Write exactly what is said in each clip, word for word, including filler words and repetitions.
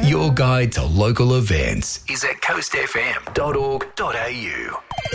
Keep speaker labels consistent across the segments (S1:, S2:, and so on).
S1: Your guide to local events is at coast f m dot org dot a u.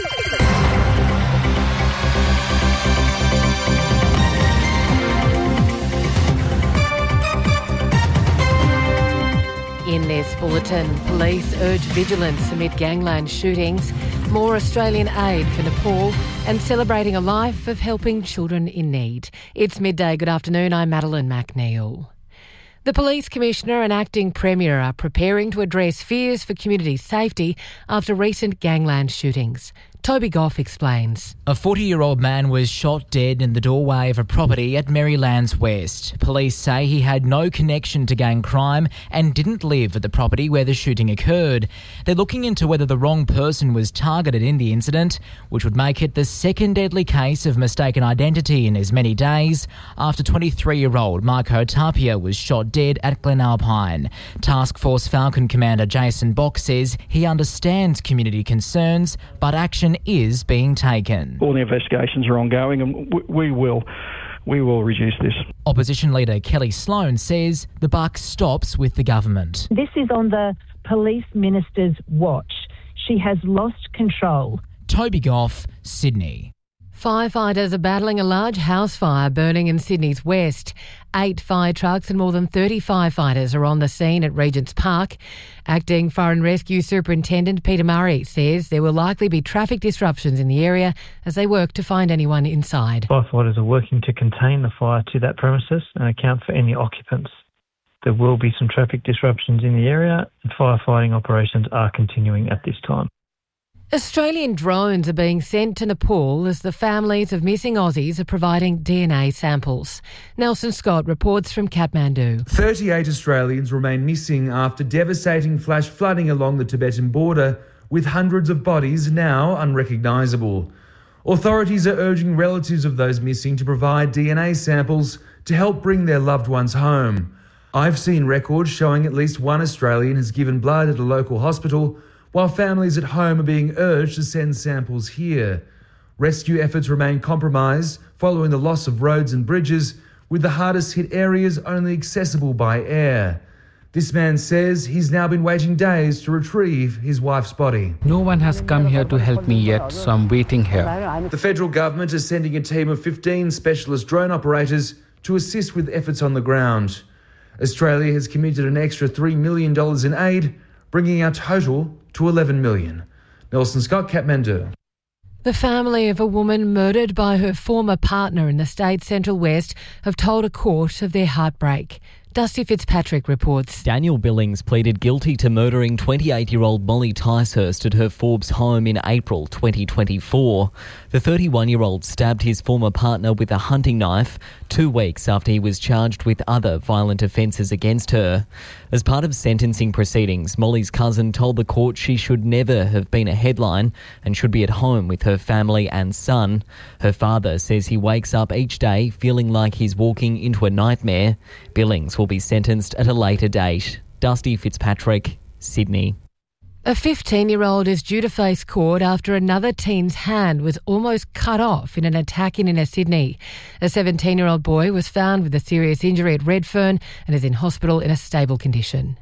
S2: In this bulletin, police urge vigilance amid gangland shootings, more Australian aid for Nepal, and celebrating a life of helping children in need. It's midday. Good afternoon. I'm Madeline McNeil. The Police Commissioner and Acting Premier are preparing to address fears for community safety after recent gangland shootings. Toby Goff explains.
S3: A forty-year-old man was shot dead in the doorway of a property at Merrylands West. Police say he had no connection to gang crime and didn't live at the property where the shooting occurred. They're looking into whether the wrong person was targeted in the incident, which would make it the second deadly case of mistaken identity in as many days after twenty-three-year-old Marco Tapia was shot dead at Glenalpine. Task Force Falcon Commander Jason Bock says he understands community concerns, but action is being taken.
S4: All the investigations are ongoing and w- we will we will reduce this.
S3: Opposition leader Kelly Sloan says the buck stops with the government.
S5: This is on the police minister's watch. She has lost control.
S3: Toby Goff, Sydney.
S2: Firefighters are battling a large house fire burning in Sydney's west. Eight fire trucks and more than thirty firefighters are on the scene at Regent's Park. Acting Fire and Rescue Superintendent Peter Murray says there will likely be traffic disruptions in the area as they work to find anyone inside.
S6: Firefighters are working to contain the fire to that premises and account for any occupants. There will be some traffic disruptions in the area and firefighting operations are continuing at this time.
S2: Australian drones are being sent to Nepal as the families of missing Aussies are providing D N A samples. Nelson Scott reports from Kathmandu.
S7: thirty-eight Australians remain missing after devastating flash flooding along the Tibetan border, with hundreds of bodies now unrecognisable. Authorities are urging relatives of those missing to provide D N A samples to help bring their loved ones home. I've seen records showing at least one Australian has given blood at a local hospital, while families at home are being urged to send samples here. Rescue efforts remain compromised following the loss of roads and bridges, with the hardest hit areas only accessible by air. This man says he's now been waiting days to retrieve his wife's body.
S8: No one has come here to help me yet, so I'm waiting here.
S7: The federal government is sending a team of fifteen specialist drone operators to assist with efforts on the ground. Australia has committed an extra three million dollars in aid, bringing our total to eleven million dollars. Nelson Scott, Kathmandu.
S2: The family of a woman murdered by her former partner in the state's Central West have told a court of their heartbreak. Dusty Fitzpatrick reports.
S9: Daniel Billings pleaded guilty to murdering twenty-eight-year-old Molly Ticehurst at her Forbes home in April twenty twenty-four. The thirty-one-year-old stabbed his former partner with a hunting knife two weeks after he was charged with other violent offences against her. As part of sentencing proceedings, Molly's cousin told the court she should never have been a headline and should be at home with her family and son. Her father says he wakes up each day feeling like he's walking into a nightmare. Billings will be sentenced at a later date. Dusty Fitzpatrick, Sydney.
S2: A fifteen-year-old is due to face court after another teen's hand was almost cut off in an attack in inner Sydney. A seventeen-year-old boy was found with a serious injury at Redfern and is in hospital in a stable condition.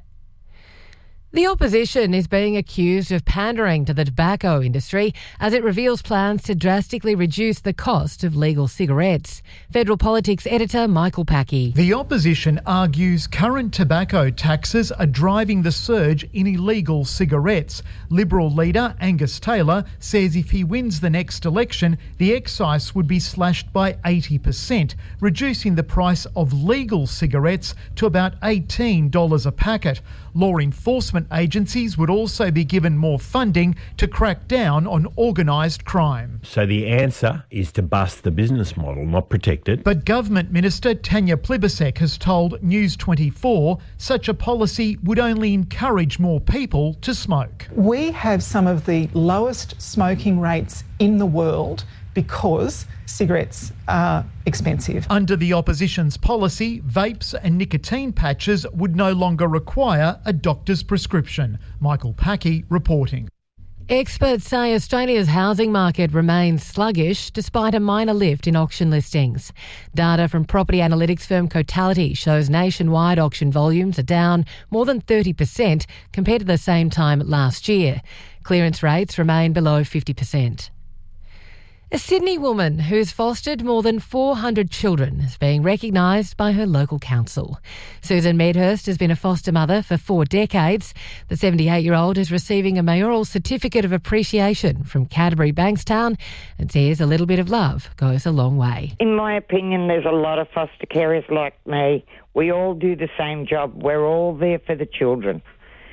S2: The opposition is being accused of pandering to the tobacco industry as it reveals plans to drastically reduce the cost of legal cigarettes. Federal Politics editor Michael Packey.
S10: The opposition argues current tobacco taxes are driving the surge in illegal cigarettes. Liberal leader Angus Taylor says if he wins the next election, the excise would be slashed by eighty percent, reducing the price of legal cigarettes to about eighteen dollars a packet. Law enforcement agencies would also be given more funding to crack down on organised crime.
S11: So the answer is to bust the business model, not protect it.
S10: But Government Minister Tanya Plibersek has told News twenty-four such a policy would only encourage more people to smoke.
S12: We have some of the lowest smoking rates in the world because cigarettes are expensive.
S10: Under the opposition's policy, vapes and nicotine patches would no longer require a doctor's prescription. Michael Packey reporting.
S2: Experts say Australia's housing market remains sluggish despite a minor lift in auction listings. Data from property analytics firm Cotality shows nationwide auction volumes are down more than thirty percent compared to the same time last year. Clearance rates remain below fifty percent. A Sydney woman who's fostered more than four hundred children is being recognised by her local council. Susan Medhurst has been a foster mother for four decades. The seventy-eight-year-old is receiving a mayoral certificate of appreciation from Canterbury Bankstown and says a little bit of love goes a long way.
S13: In my opinion, there's a lot of foster carers like me. We all do the same job. We're all there for the children.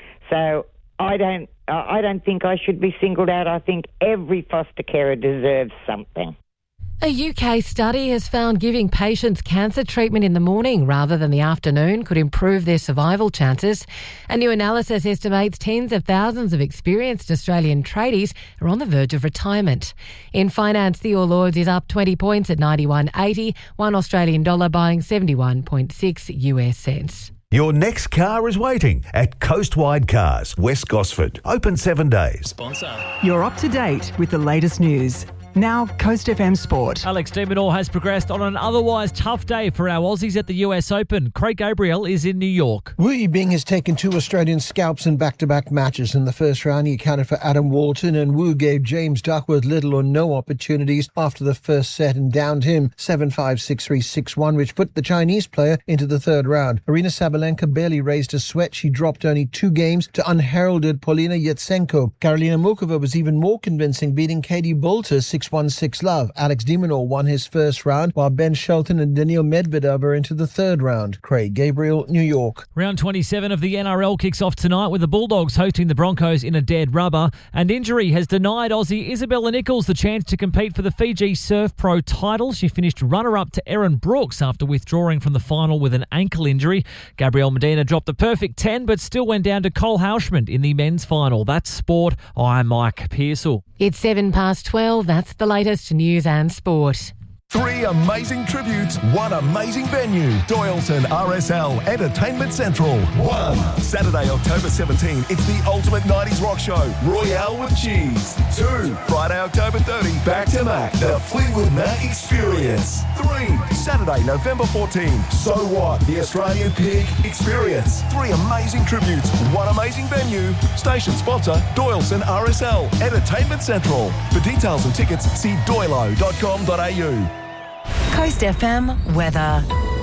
S13: So I don't I don't think I should be singled out. I think every foster carer deserves something.
S2: A U K study has found giving patients cancer treatment in the morning rather than the afternoon could improve their survival chances. A new analysis estimates tens of thousands of experienced Australian tradies are on the verge of retirement. In finance, the All Ords is up twenty points at ninety-one eighty, one Australian dollar buying seventy-one point six U S cents.
S14: Your next car is waiting at Coastwide Cars, West Gosford. Open seven days.
S15: Sponsor. You're up to date with the latest news. Now, Coast F M Sport.
S16: Alex de Minaur has progressed on an otherwise tough day for our Aussies at the U S Open. Craig Gabriel is in New York.
S17: Wu Yibing has taken two Australian scalps in back-to-back matches. In the first round, he accounted for Adam Walton, and Wu gave James Duckworth little or no opportunities after the first set and downed him seven five, six three, six one, which put the Chinese player into the third round. Arina Sabalenka barely raised a sweat. She dropped only two games to unheralded Polina Yatsenko. Karolina Mukova was even more convincing, beating Katie Boulter six one, six love. Alex de Minaur won his first round, while Ben Shelton and Daniil Medvedev are into the third round. Craig Gabriel, New York.
S16: Round twenty-seven of the N R L kicks off tonight with the Bulldogs hosting the Broncos in a dead rubber. And injury has denied Aussie Isabella Nichols the chance to compete for the Fiji Surf Pro title. She finished runner-up to Erin Brooks after withdrawing from the final with an ankle injury. Gabrielle Medina dropped a perfect ten, but still went down to Cole Hauschman in the men's final. That's sport. I'm Mike Pearsall.
S2: It's seven past twelve. That's the latest news and sport.
S14: Three amazing tributes, one amazing venue. Doyleton R S L Entertainment Central. One, Saturday, October seventeenth, it's the ultimate nineties rock show, Royale with Cheese. Two, Friday, October thirtieth, Back to Mac, the Fleetwood Mac Experience. Three, Saturday, November fourteenth, So What, the Australian Pig Experience. Three amazing tributes, one amazing venue. Station sponsor, Doyleton R S L Entertainment Central. For details and tickets, see doylo dot com dot a u.
S18: Coast F M weather.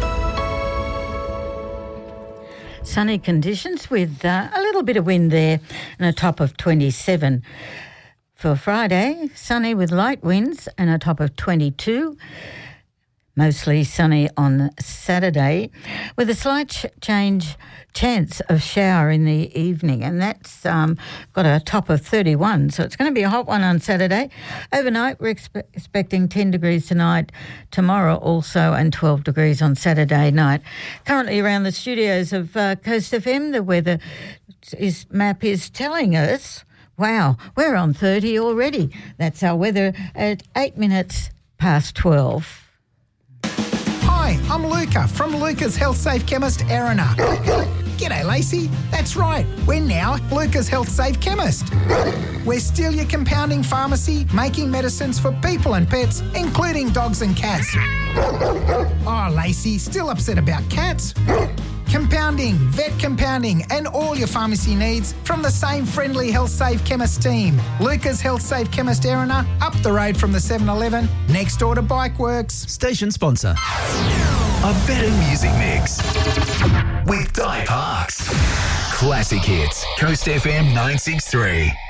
S19: Sunny conditions with uh, a little bit of wind there and a top of twenty-seven. For Friday, sunny with light winds and a top of twenty-two. Mostly sunny on Saturday with a slight ch- change chance of shower in the evening, and that's um, got a top of thirty-one, so it's going to be a hot one on Saturday. Overnight, we're expe- expecting ten degrees tonight, tomorrow also, and twelve degrees on Saturday night. Currently around the studios of uh, Coast F M, the weather is, map is telling us, wow, we're on thirty already. That's our weather at eight minutes past twelve.
S20: Hi, I'm Luca from Luca's Health Safe Chemist, Erina. G'day, Lacey. That's right. We're now Luca's Health Safe Chemist. We're still your compounding pharmacy, making medicines for people and pets, including dogs and cats. Oh, Lacey, still upset about cats? Compounding, vet compounding, and all your pharmacy needs from the same friendly Health Safe Chemist team. Luca's Health Safe Chemist, Erina, up the road from the seven eleven, next door to Bike Works.
S1: Station sponsor. A better music mix with Di Parks. Classic hits. Coast F M nine six three.